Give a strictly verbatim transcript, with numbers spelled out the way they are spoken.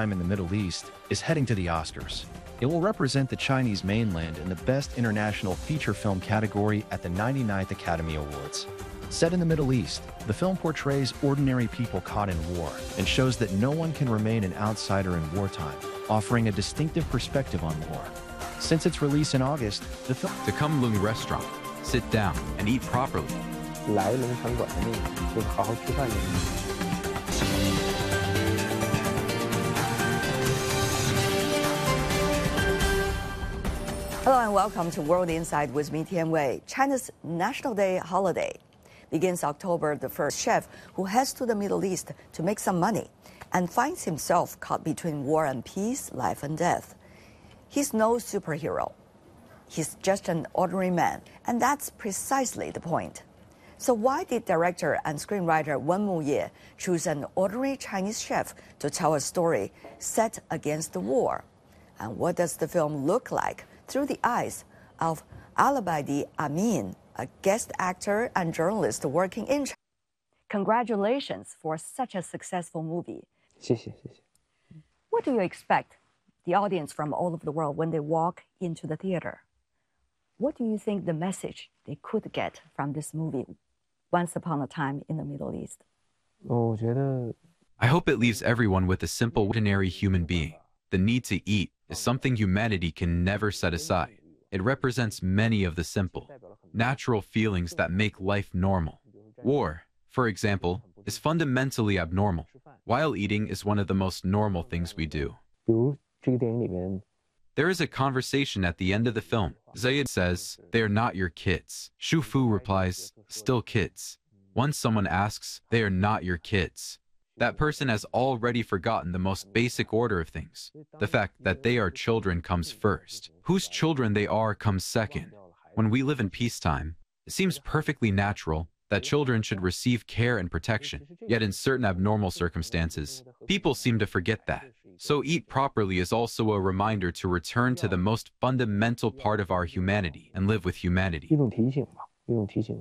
time in the Middle East, is heading to the Oscars. It will represent the Chinese mainland in the Best International Feature Film category at the ninety-ninth Academy Awards. Set in the Middle East, the film portrays ordinary people caught in war and shows that no one can remain an outsider in wartime, offering a distinctive perspective on war. Since its release in August, the film... To Kumlung Restaurant, sit down and eat properly. 来农场馆的那个，就是好好吃饭的那个。 Hello and welcome to World Insight with me, Tian Wei. China's National Day holiday begins October the first. Chef who heads to the Middle East to make some money and finds himself caught between war and peace, life and death. He's no superhero. He's just an ordinary man, and that's precisely the point. So why did director and screenwriter Wen Muye choose an ordinary Chinese chef to tell a story set against the war? And what does the film look like through the eyes of Alabadi Amin, a guest actor and journalist working in China? Congratulations for such a successful movie. 谢谢谢谢。 What do you expect the audience from all over the world when they walk into the theater? What do you think the message they could get from this movie, Once Upon a Time in the Middle East? 我觉得 I hope it leaves everyone with a simple, ordinary human being. The need to eat is something humanity can never set aside. It represents many of the simple, natural feelings that make life normal. War, for example, is fundamentally abnormal, while eating is one of the most normal things we do. 比如这个电影里面， There is a conversation at the end of the film. Zayed says, "They are not your kids." Shu Fu replies, "Still kids." Once someone asks, "They are not your kids," that person has already forgotten the most basic order of things. The fact that they are children comes first. Whose children they are comes second. When we live in peacetime, it seems perfectly natural that children should receive care and protection. Yet in certain abnormal circumstances, people seem to forget that. So eat properly is also a reminder to return to the most fundamental part of our humanity and live with humanity. 一种提醒吧，一种提醒。